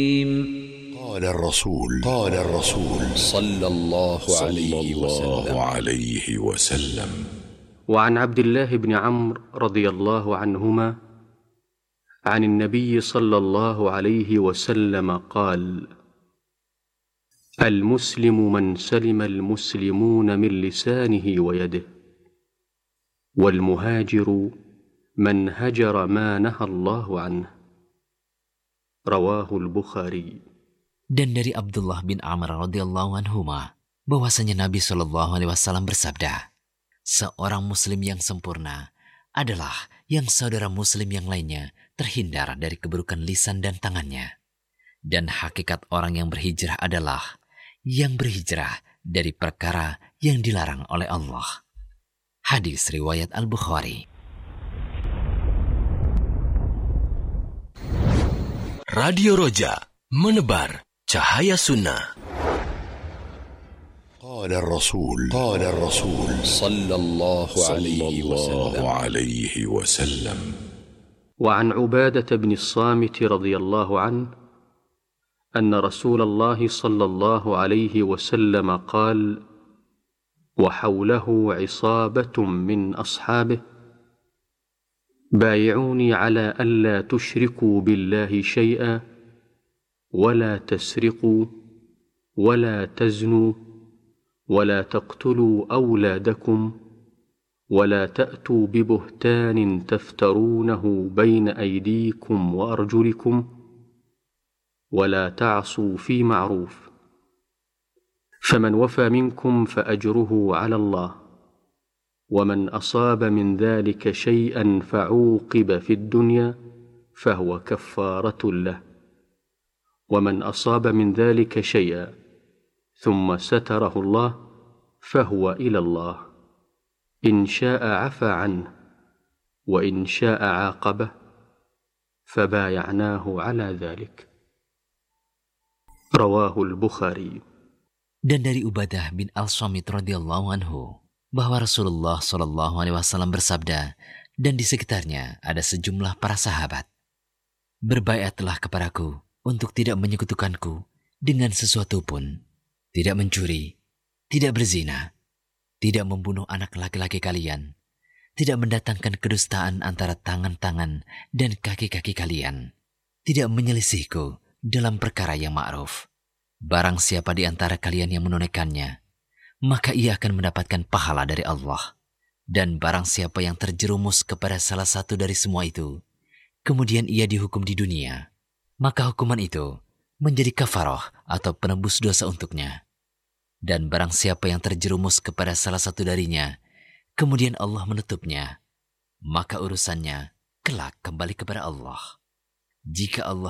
قال الرسول صلى الله عليه وسلم وعن عبد الله بن عمرو رضي الله عنهما عن النبي صلى الله عليه وسلم قال: المسلم من سلم المسلمون من لسانه ويده، والمهاجر من هجر ما نهى الله عنه. رواه البخاري. Dan dari Abdullah bin Amr radhiyallahu anhuma bahwasanya Nabi Shallallahu alaihi wasallam bersabda, seorang muslim yang sempurna adalah yang saudara muslim yang lainnya terhindar dari keburukan lisan dan tangannya. Dan hakikat orang yang berhijrah adalah yang berhijrah dari perkara yang dilarang oleh Allah. Hadis riwayat Al-Bukhari. Radio Roja, menebar cahaya sunnah. قال الرسول صلى الله عليه وسلم وعن عبادة بن الصامت رضي الله عنه أن رسول الله صلى الله عليه وسلم قال: وحوله عصابة من أصحابه: بايعوني على ألا تشركوا بالله شيئا، ولا تسرقوا، ولا تزنوا، ولا تقتلوا أولادكم، ولا تأتوا ببهتان تفترونه بين أيديكم وأرجلكم، ولا تعصوا في معروف، فمن وفى منكم فأجره على الله، ومن أصاب من ذلك شيئا فعوقب في الدنيا فهو كفارة له، ومن أصاب من ذلك شيئا ثم ستره الله فهو إلى الله، إن شاء عفى عنه وإن شاء عاقبه، فبايعناه على ذلك. رواه البخاري. Dan dari Ubadah bin Al-Samit radhiyallahu anhu bahwa Rasulullah Shallallahu alaihi wasallam bersabda, dan di sekitarnya ada sejumlah para sahabat, berbaiatlah kepadaku untuk tidak menyekutukanku dengan sesuatu pun, tidak mencuri, tidak berzina, tidak membunuh anak laki-laki kalian, tidak mendatangkan kedustaan antara tangan-tangan dan kaki-kaki kalian, tidak menyelisihku dalam perkara yang ma'ruf. Barang siapa di antara kalian yang menunaikannya, maka ia akan mendapatkan pahala dari Allah. Dan barang siapa yang terjerumus kepada salah satu dari semua itu, kemudian ia dihukum di dunia, maka hukuman itu menjadi kafarah atau penebus dosa untuknya. Dan barang siapa yang terjerumus kepada salah satu darinya, kemudian Allah menutupnya, maka urusannya kelak kembali kepada Allah. Jika Allah